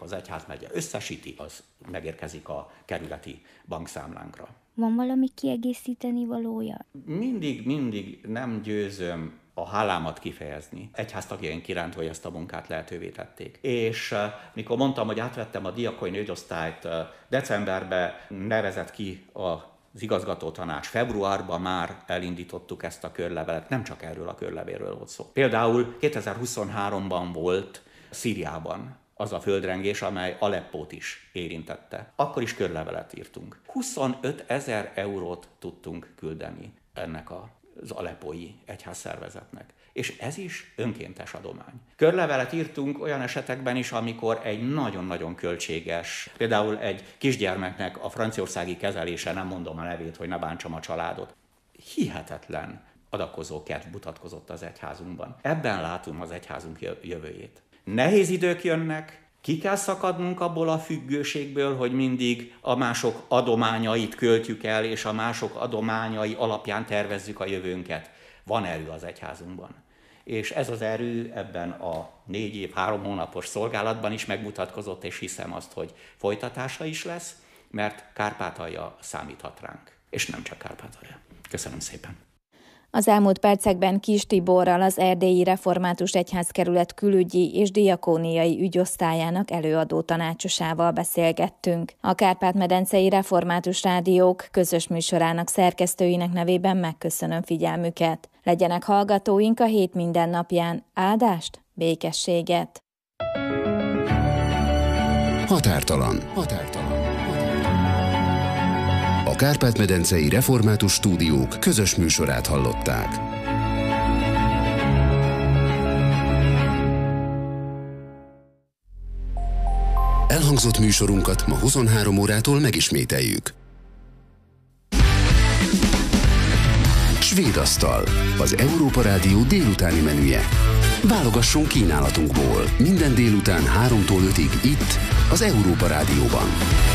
az egyházmegye összesíti, az megérkezik a kerületi bankszámlánkra. Van valami kiegészíteni valója? Mindig nem győzöm a hálámat kifejezni egyháztagjaink iránt, hogy ezt a munkát lehetővé tették. És mikor mondtam, hogy átvettem a diakóni ügyosztályt, decemberben nevezett ki az igazgatótanács, februárban már elindítottuk ezt a körlevelet, nem csak erről a körlevélről volt szó. Például 2023-ban volt Szíriában az a földrengés, amely Aleppót is érintette. Akkor is körlevelet írtunk. 25 000 eurót tudtunk küldeni ennek az aleppói egyházszervezetnek. És ez is önkéntes adomány. Körlevelet írtunk olyan esetekben is, amikor egy nagyon-nagyon költséges, például egy kisgyermeknek a franciaországi kezelése, nem mondom a nevét, hogy ne bántsam a családot, hihetetlen adakozó kedv mutatkozott az egyházunkban. Ebben látunk az egyházunk jövőjét. Nehéz idők jönnek, ki kell szakadnunk abból a függőségből, hogy mindig a mások adományait költjük el, és a mások adományai alapján tervezzük a jövőnket. Van erő az egyházunkban. És ez az erő ebben a 4 év, 3 hónapos szolgálatban is megmutatkozott, és hiszem azt, hogy folytatása is lesz, mert Kárpátalja számíthat ránk. És nem csak Kárpátalja. Köszönöm szépen. Az elmúlt percekben Kiss Tiborral, az Erdélyi Református Egyházkerület külügyi és diakóniai ügyosztályának előadó tanácsosával beszélgettünk. A Kárpát-medencei Református Rádiók közös műsorának szerkesztőinek nevében megköszönöm figyelmüket. Legyenek hallgatóink a hét minden napján. Áldást, békességet! Határtalan. A Kárpát-medencei Református Stúdiók közös műsorát hallották. Elhangzott műsorunkat ma 23 órától megismételjük. Svéd asztal, az Európa Rádió délutáni menüje. Válogassunk kínálatunkból minden délután 3-tól 5-ig itt, az Európa Rádióban.